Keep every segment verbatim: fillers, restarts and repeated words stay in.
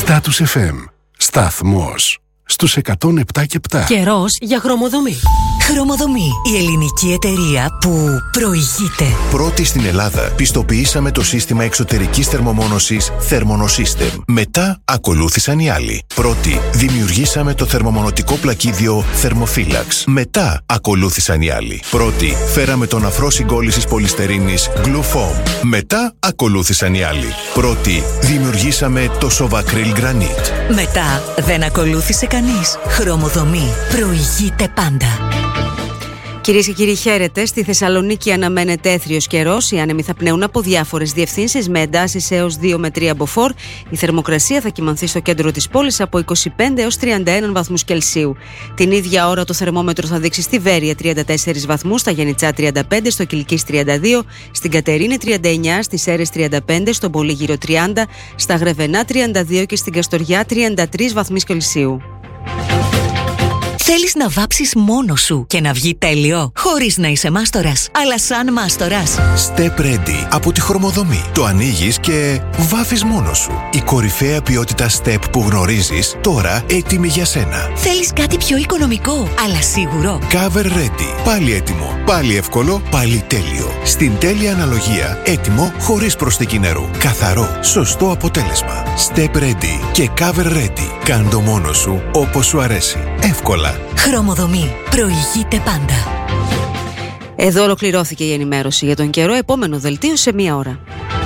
Status εφ εμ. Σταθμός στους εκατόν επτά και επτά. Καιρός για χρωμοδομή. Χρωμοδομή, η ελληνική εταιρεία που προηγείται. Πρώτη στην Ελλάδα πιστοποιήσαμε το σύστημα εξωτερικής θερμομόνωσης Thermonosystem. Μετά ακολούθησαν οι άλλοι. Πρώτη δημιουργήσαμε το θερμομονωτικό πλακίδιο Thermophilax. Μετά ακολούθησαν οι άλλοι. Πρώτη φέραμε τον αφρό συγκόλλησης πολυστερίνης Glufoam. Μετά ακολούθησαν οι άλλοι. Πρώτη δημιουργήσαμε το Sovacryl Granite. Μετά δεν ακολούθησε κανείς. Χρωμοδομή προηγείται πάντα. Κυρίες και κύριοι, χαίρετε. Στη Θεσσαλονίκη αναμένεται έθριος καιρός. Οι άνεμοι θα πνέουν από διάφορες διευθύνσεις με εντάσεις έως δύο με τρία μποφόρ. Η θερμοκρασία θα κυμανθεί στο κέντρο της πόλης από είκοσι πέντε έως τριάντα ένα βαθμούς Κελσίου. Την ίδια ώρα το θερμόμετρο θα δείξει στη Βέρεια τριάντα τέσσερις βαθμούς, στα Γιαννιτσά τριάντα πέντε, στο Κιλκής τριάντα δύο, στην Κατερίνη τριάντα εννιά, στις Σέρρες τριάντα πέντε, στον Πολύγυρο τριάντα, στα Γρεβενά τριάντα δύο και στην Καστοριά τριάντα τρεις βαθμούς Κελσίου. Θέλεις να βάψεις μόνος σου και να βγει τέλειο, χωρίς να είσαι μάστορας, αλλά σαν μάστορας. Step Ready από τη Χρωμοδομή. Το ανοίγεις και βάφεις μόνος σου. Η κορυφαία ποιότητα Step που γνωρίζεις, τώρα έτοιμη για σένα. Θέλεις κάτι πιο οικονομικό, αλλά σίγουρο. Cover Ready. Πάλι έτοιμο, πάλι εύκολο, πάλι τέλειο. Στην τέλεια αναλογία, έτοιμο χωρίς προσθήκη νερού. Καθαρό, σωστό αποτέλεσμα. Step Ready και Cover Ready. Κάν' το μόνος σου όπως σου αρέσει. Εύκολα. Χρωμοδομή. Προηγείται πάντα. Εδώ ολοκληρώθηκε η ενημέρωση για τον καιρό. Επόμενο δελτίο σε μία ώρα.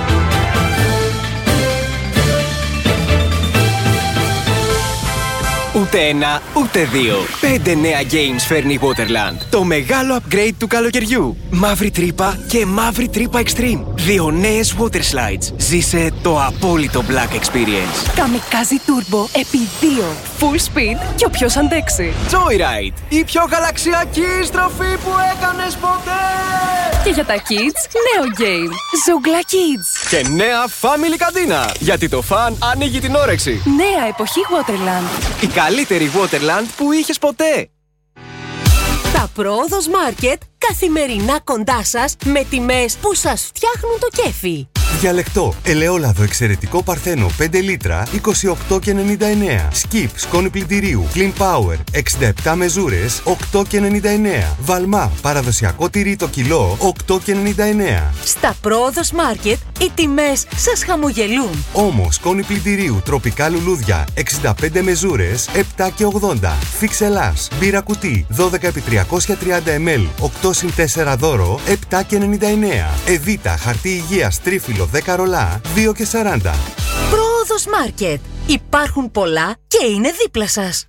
Ούτε ένα, ούτε δύο. Πέντε νέα games φέρνει η Waterland. Το μεγάλο upgrade του καλοκαιριού. Μαύρη τρύπα και μαύρη τρύπα extreme. Δύο νέες water slides. Ζήσε το απόλυτο black experience. Kamikaze Turbo επί δύο. Full speed και όποιος αντέξει. Joyride. Η πιο γαλαξιακή στροφή που έκανες ποτέ. Και για τα kids, νέο game. Zougla Kids. Και νέα family καντίνα. Γιατί το fun ανοίγει την όρεξη. Νέα εποχή Waterland. Η καλύτερη Waterland που είχες ποτέ. Τα Πρόοδος Market καθημερινά κοντά σας με τιμές που σας φτιάχνουν το κέφι. Διαλεκτό, ελαιόλαδο εξαιρετικό παρθένο πέντε λίτρα είκοσι οκτώ και ενενήντα εννέα. Σκιπ, σκόνη πλυντηρίου Clean Power εξήντα επτά μεζούρες οκτώ και ενενήντα εννέα. Βαλμά, παραδοσιακό τυρί το κιλό οκτώ και ενενήντα εννέα. Στα Πρόοδος Market οι τιμές σας χαμογελούν. Όμος, σκόνη πλυντηρίου τροπικά λουλούδια εξήντα πέντε μεζούρες επτά και ογδόντα. Φίξ Ελλάς, μπύρα κουτί δώδεκα επί τριακόσια τριάντα μιλιλίτρα οκτώ συν τέσσερα δώρο επτά και ενενήντα εννέα. Εβίτα, χαρτί υγείας τρίφυλλο δέκα ρολά δύο και σαράντα. Πρόοδος Market. Υπάρχουν πολλά και είναι δίπλα σας.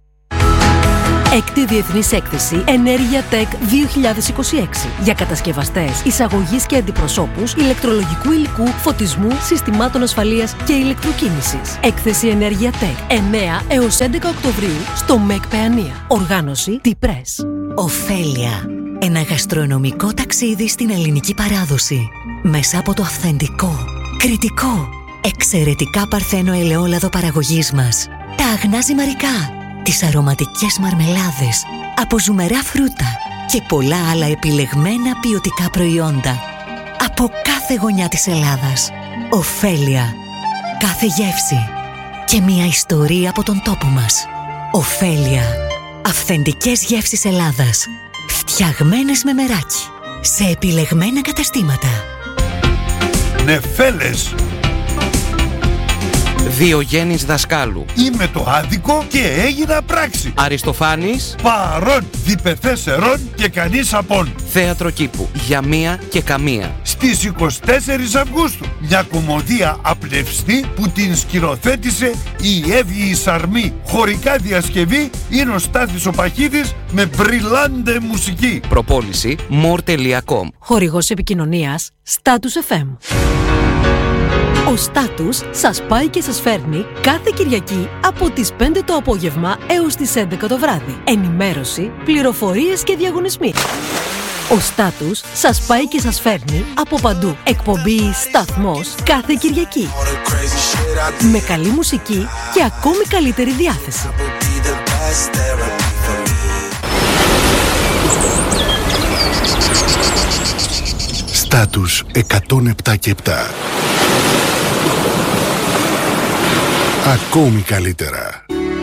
Έκτη Διεθνής Έκθεση Ενέργεια Tech δύο χιλιάδες είκοσι έξι για κατασκευαστές, εισαγωγής και αντιπροσώπους ηλεκτρολογικού υλικού, φωτισμού, συστημάτων ασφαλείας και ηλεκτροκίνησης. Έκθεση Ενέργεια Tech εννέα έως έντεκα Οκτωβρίου στο ΜΕΚ Παιανία. Οργάνωση T-Press. Οφέλια. Ένα γαστρονομικό ταξίδι στην ελληνική παράδοση. Μέσα από το αυθεντικό, κριτικό, εξαιρετικά παρθένο ελαιόλαδο παραγωγής μας. Τα αγνά ζυμαρικά, τις αρωματικές μαρμελάδες, από ζουμερά φρούτα και πολλά άλλα επιλεγμένα ποιοτικά προϊόντα. Από κάθε γωνιά της Ελλάδας. Οφέλια. Κάθε γεύση. Και μια ιστορία από τον τόπο μας. Οφέλια. Αυθεντικές γεύσεις Ελλάδας. Φτιαγμένες με μεράκι. Σε επιλεγμένα καταστήματα. Νεφέλες. Διογέννης Δασκάλου. Είμαι το άδικο και έγινα πράξη. Αριστοφάνης. Παρών, διπεθέσερον και κανείς απόν. Θέατρο κήπου. Για μία και καμία. Στις είκοσι τέσσερις Αυγούστου. Μια κομμωδία απλευστή που την σκηνοθέτησε η Εύη Σαρμή. Χωρικά διασκευή είναι ο Στάθης ο Παχίδης με μπριλάντε μουσική. Προπόληση more τελεία com. Χορηγός επικοινωνίας Status εφ εμ. Ο Status σας πάει και σας φέρνει κάθε Κυριακή από τις πέντε το απόγευμα έως τις έντεκα το βράδυ. Ενημέρωση, πληροφορίες και διαγωνισμοί. Ο Status σας πάει και σας φέρνει από παντού. Εκπομπή Σταθμός κάθε Κυριακή. Με καλή μουσική και ακόμη καλύτερη διάθεση. Status εκατόν επτά και επτά. Ακόμη καλύτερα.